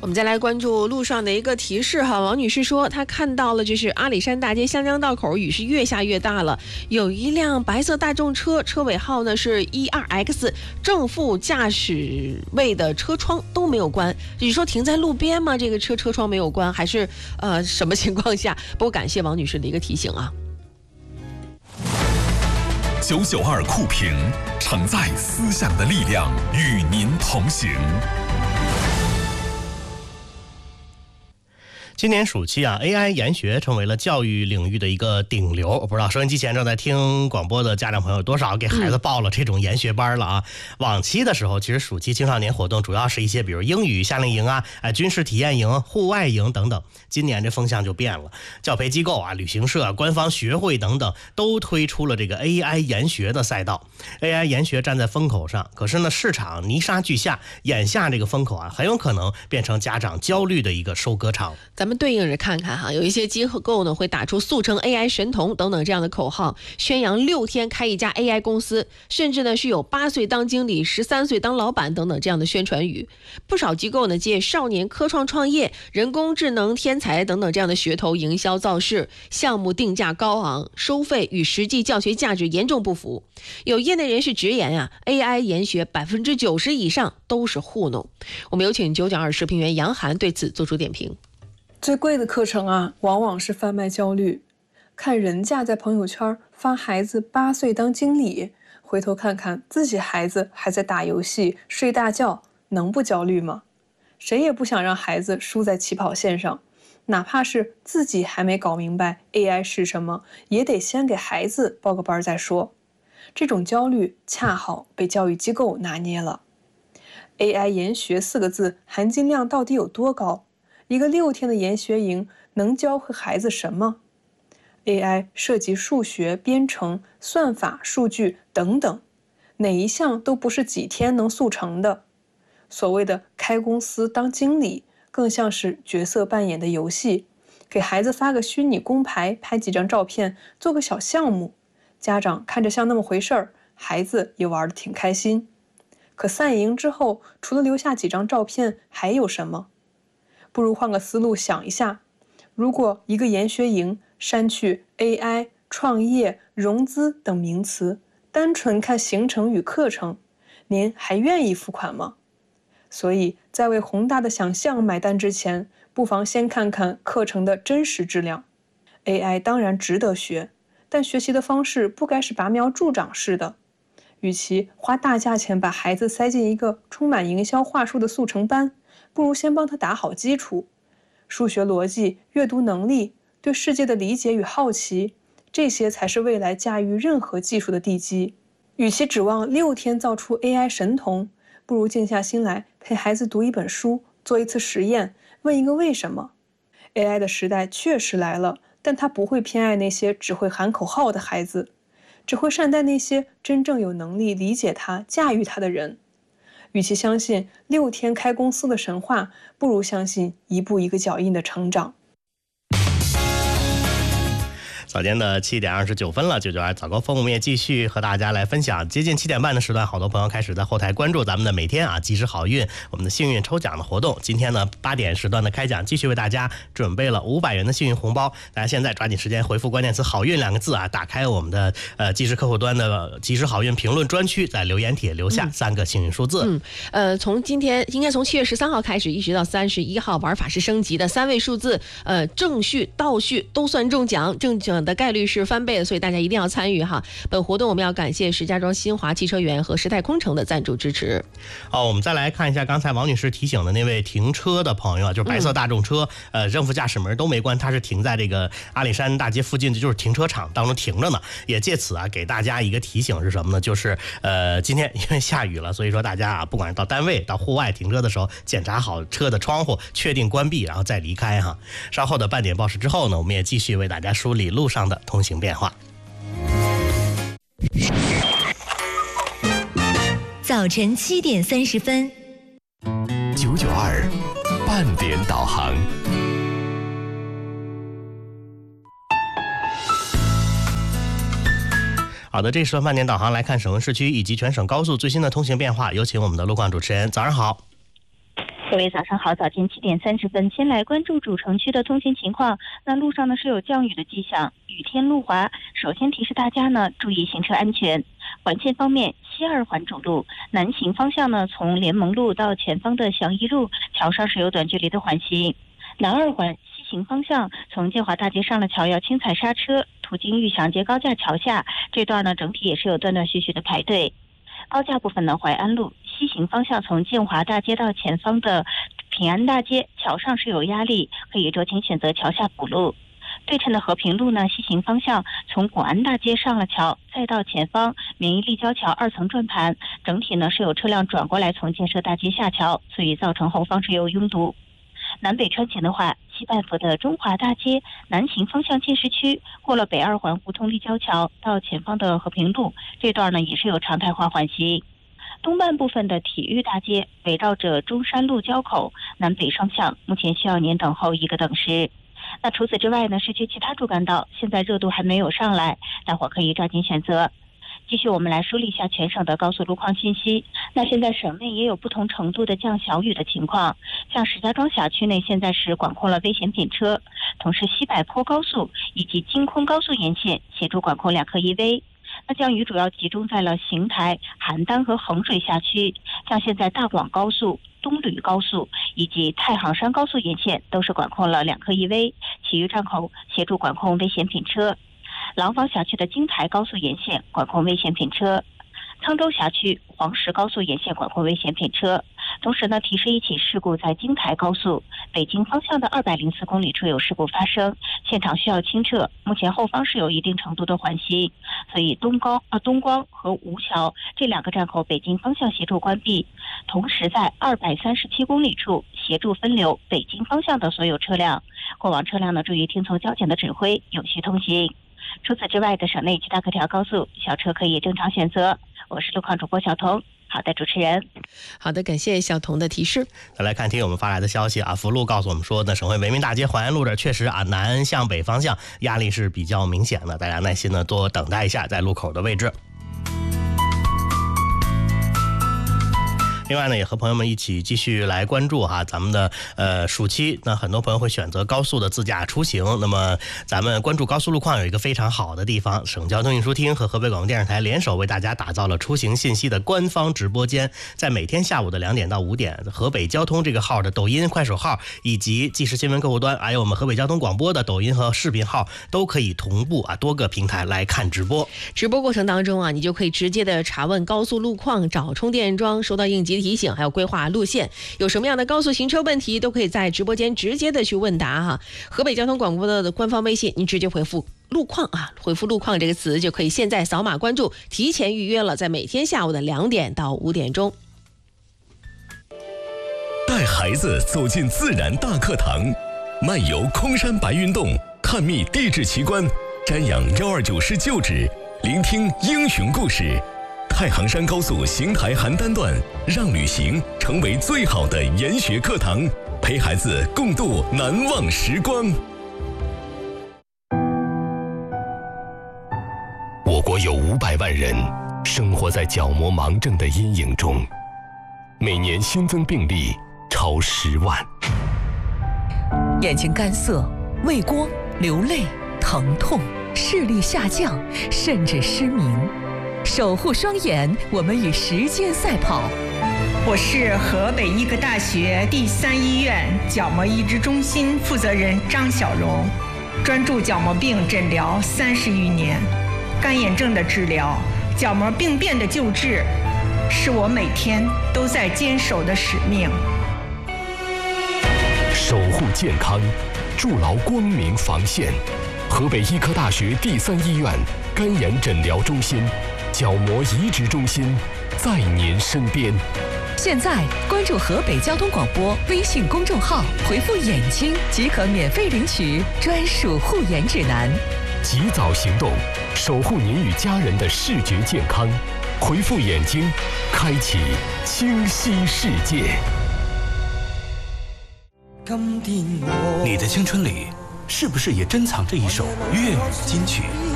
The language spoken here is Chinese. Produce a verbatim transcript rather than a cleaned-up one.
我们再来关注路上的一个提示哈，王女士说她看到了，就是阿里山大街湘江道口雨是越下越大了，有一辆白色大众车，车尾号呢是 一二 X， 正副驾驶位的车窗都没有关。你说停在路边吗？这个车车窗没有关，还是呃什么情况下？不过感谢王女士的一个提醒啊。 九九二酷评，承载思想的力量，与您同行。 今年暑期啊 ，A I 研学成为了教育领域的一个顶流。我不知道收音机前正在听广播的家长朋友多少给孩子报了这种研学班了啊。嗯、往期的时候，其实暑期青少年活动主要是一些比如英语夏令营啊、哎军事体验营、户外营等等。今年这风向就变了，教培机构啊、旅行社、官方学会等等都推出了这个 A I 研学的赛道。A I 研学站在风口上，可是呢，市场泥沙俱下，眼下这个风口啊，很有可能变成家长焦虑的一个收割场。 咱们对应着看看哈，有一些机构呢会打出速成 A I 神童等等这样的口号，宣扬六天开一家 A I 公司，甚至呢是有八岁当经理、十三岁当老板等等这样的宣传语。不少机构呢借少年科创创业、人工智能天才等等这样的噱头营销造势，项目定价高昂，收费与实际教学价值严重不符。有业内人士直言啊 ，A I 研学百分之九十以上都是糊弄。我们有请九九二视频员杨涵对此做出点评。 最贵的课程啊，往往是贩卖焦虑。看人家在朋友圈发孩子八岁当经理，回头看看自己孩子还在打游戏、睡大觉，能不焦虑吗？谁也不想让孩子输在起跑线上，哪怕是自己还没搞明白 A I 是什么，也得先给孩子报个班再说。这种焦虑恰好被教育机构拿捏了。A I 研学四个字含金量到底有多高？一个六天的研学营能教会孩子什么？ A I 涉及数学、编程、算法、数据等等，哪一项都不是几天能速成的。所谓的开公司当经理，更像是角色扮演的游戏，给孩子发个虚拟工牌，拍几张照片，做个小项目，家长看着像那么回事儿，孩子也玩得挺开心。可散营之后，除了留下几张照片，还有什么？不如换个思路想一下，如果一个研学营删去 A I、创业、融资等名词，单纯看行程与课程，您还愿意付款吗？所以在为宏大的想象买单之前，不妨先看看课程的真实质量。 A I 当然值得学，但学习的方式不该是拔苗助长式的。与其花大价钱把孩子塞进一个充满营销话术的速成班，不如先帮他打好基础。数学逻辑、阅读能力、对世界的理解与好奇，这些才是未来驾驭任何技术的地基。与其指望六天造出 A I 神童，不如静下心来陪孩子读一本书，做一次实验，问一个为什么。 A I 的时代确实来了，但它不会偏爱那些只会喊口号的孩子，只会善待那些真正有能力理解它、驾驭它的人。与其相信六天开公司的神话，不如相信一步一个脚印的成长。 早间的七点二十九分了，九九二早高峰，我们也继续和大家来分享。接近七点半的时段，好多朋友开始在后台关注咱们的每天啊及时好运，我们的幸运抽奖的活动。今天呢八点时段的开奖，继续为大家准备了五百元的幸运红包。大家现在抓紧时间回复关键词好运两个字啊，打开我们的呃即时客户端的即时好运评论专区，在留言帖留下三个幸运数字。 嗯，呃，从今天应该从七月十三号开始，一直到三十一号，玩法是升级的，三位数字，呃，正序、倒序都算中奖，中奖的概率是翻倍的，所以大家一定要参与哈。本活动我们要感谢石家庄新华汽车园和时代空城的赞助支持。 好，我们再来看一下刚才王女士提醒的那位停车的朋友，就是白色大众车，嗯、呃，正副驾驶门都没关，它是停在这个阿里山大街附近的，就是停车场当中停着呢。也借此啊，给大家一个提醒是什么呢？就是呃，今天因为下雨了，所以说大家啊，不管是到单位、到户外停车的时候，检查好车的窗户，确定关闭，然后再离开哈。稍后的半点报时之后呢，我们也继续为大家梳理路上的通行变化。 早晨七点三十分， 九九二半点导航。 好的，这时段半点导航来看省温市区以及全省高速最新的通行变化，有请我们的路况主持人。早上好。 各位早上好，早间七点三十分，先来关注主城区的通行情况。那路上呢是有降雨的迹象，雨天路滑，首先提示大家呢注意行车安全。环线方面，西二环主路南行方向呢，从联盟路到前方的祥一路桥上是有短距离的缓行。南二环西行方向，从建华大街上了桥要轻踩刹车，途经玉祥街高架桥下这段呢，整体也是有断断续续的排队。高架部分呢，淮安路西行方向从建华大街到前方的平安大街桥上是有压力，可以酌情选择桥下补路。对称的和平路呢，西行方向从广安大街上了桥，再到前方免疫立交桥二层转盘，整体呢是有车辆转过来从建设大街下桥，所以造成后方是有拥堵。南北穿行的话，西半幅的中华大街南行方向建设区，过了北二环胡同立交桥到前方的和平路这段呢，也是有常态化缓行。东半部分的体育大街围绕着中山路交口南北双向，目前需要您等候一个等时。那除此之外呢，市区其他主干道现在热度还没有上来，大伙可以抓紧选择。继续我们来梳理一下全省的高速路况信息。那现在省内也有不同程度的降小雨的情况，像石家庄辖区内现在是管控了危险品车，同时西柏坡高速以及京昆高速沿线协助管控两科一危。那降雨主要集中在了邢台、邯郸和衡水辖区，像现在大广高速、东吕高速以及太行山高速沿线都是管控了两科一危，其余站口协助管控危险品车。廊坊辖区的京台高速沿线管控危险品车，沧州辖区黄石高速沿线管控危险品车。同时呢，提示一起事故在京台高速北京方向的二百零四公里处有事故发生，现场需要清撤，目前后方是有一定程度的缓行，所以东高啊东光和吴桥这两个站口北京方向协助关闭，同时在二百三十七公里处协助分流北京方向的所有车辆，过往车辆呢注意听从交警的指挥，有序通行。除此之外的省内其他各条高速，小车可以正常选择。我是路况主播小彤。好的，主持人。 好的，感谢小彤的提示。 再来看听友们发来的消息啊，福路告诉我们说呢，省会文明大街淮安路这确实啊，南向北方向压力是比较明显的，大家耐心的多等待一下，在路口的位置。另外呢，也和朋友们一起继续来关注哈，咱们的呃暑期，那很多朋友会选择高速的自驾出行。那么咱们关注高速路况有一个非常好的地方，省交通运输厅和河北广播电视台联手为大家打造了出行信息的官方直播间，在每天下午的两点到五点，河北交通这个号的抖音、快手号以及即时新闻客户端，还有我们河北交通广播的抖音和视频号都可以同步啊多个平台来看直播。 直播过程当中啊，你就可以直接的查问高速路况、找充电桩、收到应急提醒，还有规划路线，有什么样的高速行车问题都可以在直播间直接的去问答哈。河北交通广播的官方微信，您直接回复路况啊，回复路况这个词就可以现在扫码关注，提前预约了，在每天下午的两点到五点钟。 带孩子走进自然大课堂，漫游空山白云洞，探秘地质奇观，瞻仰幺二九师旧址，聆听英雄故事。太行山高速邢台邯郸段，让旅行成为最好的研学课堂，陪孩子共度难忘时光。我国有五百万人生活在角膜盲症的阴影中，每年新增病例超十万。 眼睛干涩、畏光、流泪、疼痛、视力下降，甚至失明。守护双眼，我们与时间赛跑。 我是河北医科大学第三医院角膜移植中心负责人张小荣，专注角膜病诊疗三十余年，干眼症的治疗、角膜病变的救治，是我每天都在坚守的使命。 守护健康，筑牢光明防线。河北医科大学第三医院干眼诊疗中心、角膜移植中心在您身边。 现在关注河北交通广播微信公众号，回复眼睛即可免费领取专属护眼指南。 及早行动，守护您与家人的视觉健康。回复眼睛，开启清晰世界。 你的青春里是不是也珍藏着一首粤语金曲？